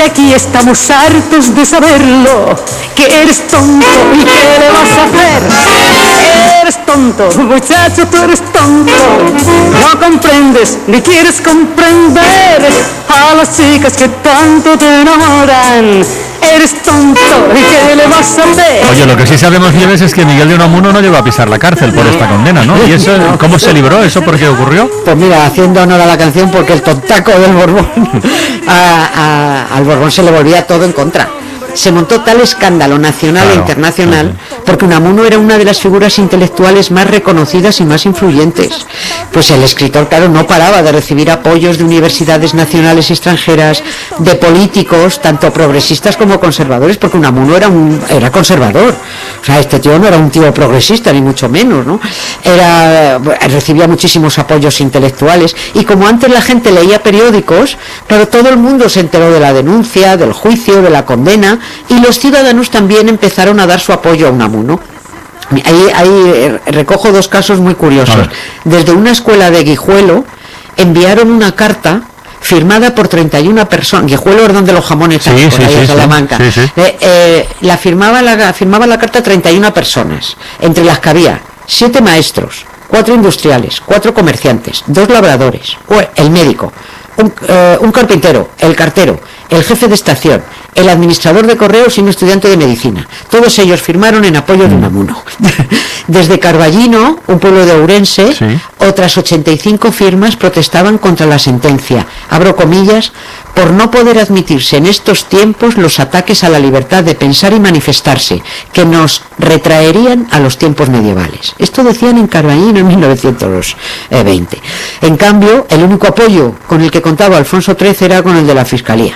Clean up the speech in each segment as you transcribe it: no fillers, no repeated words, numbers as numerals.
aquí estamos hartos de saberlo, que eres tonto y ¿qué le vas a hacer? Eres tonto, muchacho, tú eres tonto. No comprendes ni quieres comprender a las chicas que tanto te enamoran. Eres tonto, ¿y qué le vas a hacer? Oye, lo que sí sabemos, Nieves, es que Miguel de Unamuno no llegó a pisar la cárcel por esta condena, ¿no? ¿Y eso cómo se libró? ¿Eso por qué ocurrió? Pues mira, haciendo honor a la canción, porque el tontaco del Borbón, al Borbón se le volvía todo en contra. Se montó tal escándalo nacional e internacional porque Unamuno era una de las figuras intelectuales más reconocidas y más influyentes. Pues el escritor, claro, no paraba de recibir apoyos de universidades nacionales y extranjeras, de políticos, tanto progresistas como conservadores, porque Unamuno era conservador. O sea, este tío no era un tío progresista, ni mucho menos, ¿no? Recibía muchísimos apoyos intelectuales, y como antes la gente leía periódicos, claro, todo el mundo se enteró de la denuncia, del juicio, de la condena, y los ciudadanos también empezaron a dar su apoyo a Unamuno. Ahí recojo dos casos muy curiosos. Desde una escuela de Guijuelo enviaron una carta firmada por 31 personas. Guijuelo es donde los jamones están, por ahí en Salamanca. La firmaba la carta 31 personas, entre las que había 7 maestros, 4 industriales, 4 comerciantes, 2 labradores, el médico, un carpintero, el cartero, el jefe de estación, el administrador de correos y un estudiante de medicina. Todos ellos firmaron en apoyo de Unamuno. Desde Carballino, un pueblo de Ourense, otras 85 firmas protestaban contra la sentencia, abro comillas, por no poder admitirse en estos tiempos los ataques a la libertad de pensar y manifestarse, que nos retraerían a los tiempos medievales. Esto decían en Carballino en 1920. En cambio, el único apoyo con el que contaba Alfonso XIII era con el de la Fiscalía.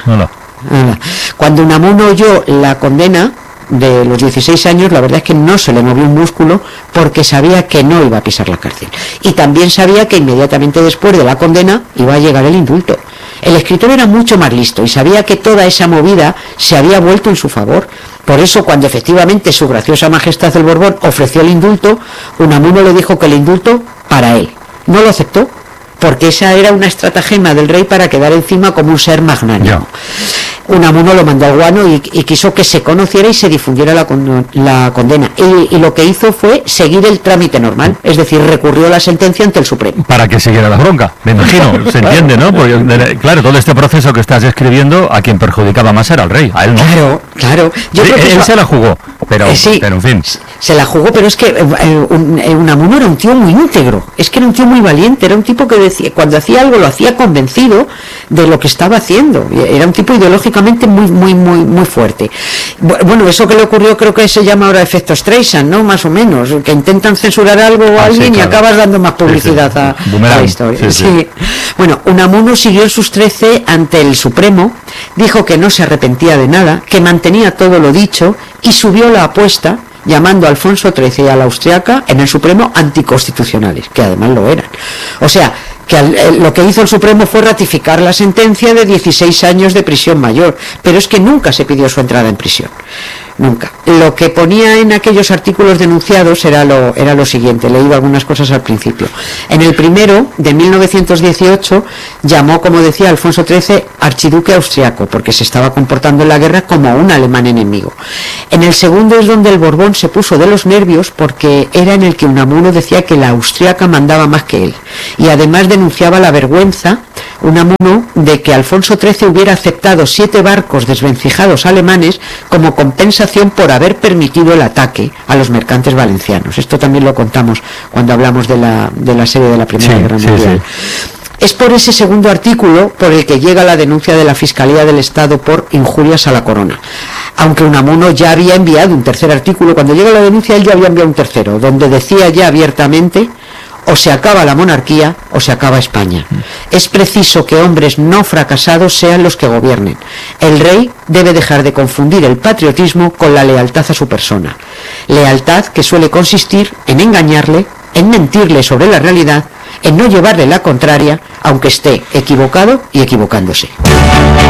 Cuando Unamuno oyó la condena de los 16 años, la verdad es que no se le movió un músculo, porque sabía que no iba a pisar la cárcel, y también sabía que inmediatamente después de la condena iba a llegar el indulto. El escritor era mucho más listo y sabía que toda esa movida se había vuelto en su favor. Por eso, cuando efectivamente su graciosa majestad el Borbón ofreció el indulto, Unamuno le dijo que el indulto para él. No lo aceptó, porque esa era una estratagema del rey para quedar encima como un ser magnánimo. Unamuno lo mandó al guano y quiso que se conociera y se difundiera la condena. Y lo que hizo fue seguir el trámite normal, es decir, recurrió la sentencia ante el Supremo. Para que siguiera la bronca, me imagino, se entiende, ¿no? Porque, claro, todo este proceso que estás describiendo, a quien perjudicaba más era al rey, a él no. Claro. Él se la jugó, pero en fin. Se la jugó, pero es que Unamuno era un tío muy íntegro, es que era un tío muy valiente, era un tipo que decía, cuando hacía algo lo hacía convencido de lo que estaba haciendo, era un tipo ideológicamente muy fuerte. Bueno, eso que le ocurrió creo que se llama ahora efecto Streisand, ¿no? Más o menos, que intentan censurar algo o alguien y acabas dando más publicidad a la historia. Bueno, Unamuno siguió en sus 13 ante el Supremo, dijo que no se arrepentía de nada, que mantenía todo lo dicho, y subió la apuesta llamando a Alfonso XIII y a la austriaca en el Supremo anticonstitucionales, que además lo eran. O sea, que lo que hizo el Supremo fue ratificar la sentencia de 16 años de prisión mayor, pero es que nunca se pidió su entrada en prisión. Nunca. Lo que ponía en aquellos artículos denunciados era lo siguiente, leí algunas cosas al principio. En el primero, de 1918, llamó, como decía, Alfonso XIII archiduque austriaco, porque se estaba comportando en la guerra como un alemán enemigo. En el segundo es donde el Borbón se puso de los nervios, porque era en el que Unamuno decía que la austriaca mandaba más que él, y además denunciaba la vergüenza, Unamuno, de que Alfonso XIII hubiera aceptado 7 barcos desvencijados alemanes como compensación por haber permitido el ataque a los mercantes valencianos. Esto también lo contamos cuando hablamos de la serie de la Primera Guerra Mundial. Es por ese segundo artículo por el que llega la denuncia de la Fiscalía del Estado por injurias a la corona. Aunque Unamuno ya había enviado un tercer artículo, cuando llega la denuncia él ya había enviado un tercero, donde decía ya abiertamente: o se acaba la monarquía o se acaba España. Es preciso que hombres no fracasados sean los que gobiernen. El rey debe dejar de confundir el patriotismo con la lealtad a su persona. Lealtad que suele consistir en engañarle, en mentirle sobre la realidad, en no llevarle la contraria, aunque esté equivocado y equivocándose.